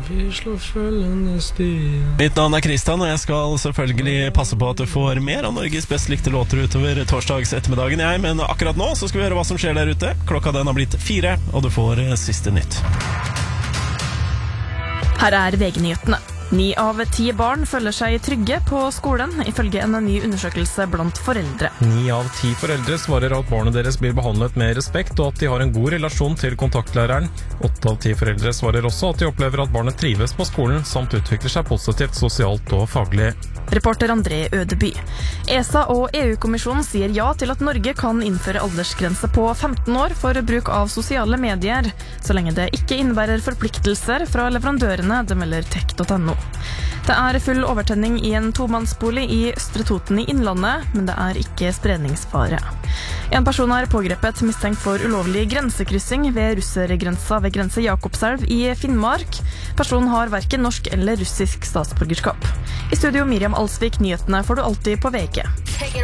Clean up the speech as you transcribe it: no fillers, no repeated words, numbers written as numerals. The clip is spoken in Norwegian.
vi slår følgende stier. Mitt navn Kristian, og jeg skal selvfølgelig passe på at du får mer av Norges best likte låter utover torsdags ettermiddagen, men akkurat nå så skal vi høre hva som skjer der ute. Klokka den har blitt 4, og du får siste nytt. Her VG-nyhetene. 9 av 10 barn føler seg trygge på skolen, ifølge en ny undersøkelse blant foreldre. 9 av 10 foreldre svarer at barnet deres blir behandlet med respekt, og at de har en god relasjon til kontaktlæreren. 8 av 10 foreldre svarer også at de opplever at barnet trives på skolen, samt utvikler seg positivt, sosialt og faglig. Reporter André Ødeby. ESA og EU-kommisjonen sier ja til at Norge kan innføre aldersgrense på 15 år for bruk av sosiale medier, så lenge det ikke innebærer forpliktelser fra leverandørene, det melder tech.no. Det full overtenning i en tomannsbolig i Østre Toten i Innlandet, men det ikke spredningsfare. En person pågrepet mistenkt for ulovlig grensekryssing ved russergrensa ved grense Jakobselv i Finnmark. Personen har hverken norsk eller russisk statsborgerskap. I studio Miriam Alsvik, nyhetene får du alltid på VG.